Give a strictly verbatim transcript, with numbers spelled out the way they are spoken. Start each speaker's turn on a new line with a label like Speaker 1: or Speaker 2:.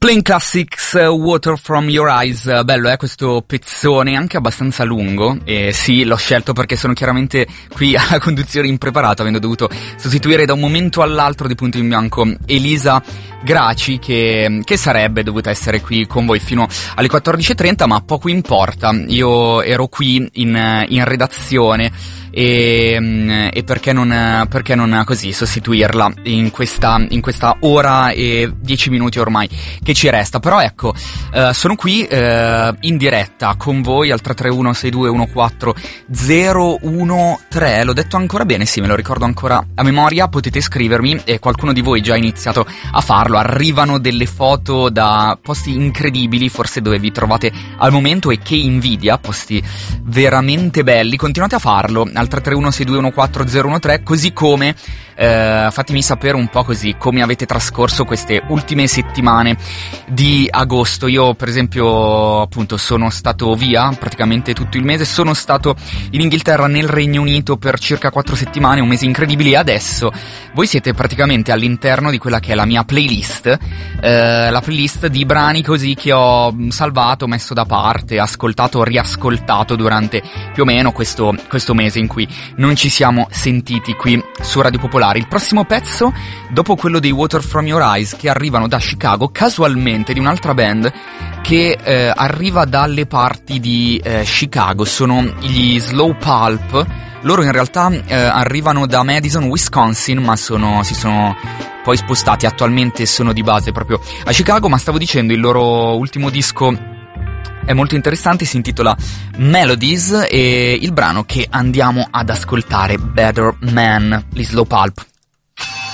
Speaker 1: Playing Classics, Water From Your Eyes. Bello, eh, questo pezzone, anche abbastanza lungo. E sì, l'ho scelto perché sono chiaramente qui alla conduzione impreparato, avendo dovuto sostituire da un momento all'altro di punto in bianco Elisa Graci, che, che sarebbe dovuta essere qui con voi fino alle quattordici e trenta, ma poco importa. Io ero qui in, in redazione e, e perché non, perché non così sostituirla in questa, in questa ora e dieci minuti ormai che ci resta. Però ecco, eh, sono qui eh, in diretta con voi al tre tre uno sei due uno quattro zero uno tre. L'ho detto ancora bene? Sì, me lo ricordo ancora a memoria. Potete scrivermi, e qualcuno di voi già ha iniziato a farlo. Arrivano delle foto da posti incredibili, forse dove vi trovate al momento, e che invidia, posti veramente belli. Continuate a farlo al tre tre uno sei due uno quattro zero uno tre, così come eh, fatemi sapere un po' così come avete trascorso queste ultime settimane di agosto. Io per esempio appunto sono stato via praticamente tutto il mese, sono stato in Inghilterra, nel Regno Unito, per circa quattro settimane, un mese incredibile, e adesso voi siete praticamente all'interno di quella che è la mia playlist, eh, la playlist di brani così che ho salvato, messo da parte, ascoltato, riascoltato durante più o meno questo, questo mese in cui non ci siamo sentiti qui su Radio Popolare. Il prossimo pezzo, dopo quello dei Water From Your Eyes, che arrivano da Chicago, casualmente di un'altra band che eh, arriva dalle parti di eh, Chicago, sono gli Slow Pulp. Loro in realtà eh, arrivano da Madison, Wisconsin, ma sono, si sono poi spostati, attualmente sono di base proprio a Chicago. Ma stavo dicendo, il loro ultimo disco è molto interessante, si intitola Melodies, e il brano che andiamo ad ascoltare, Better Man, gli Slow Pulp.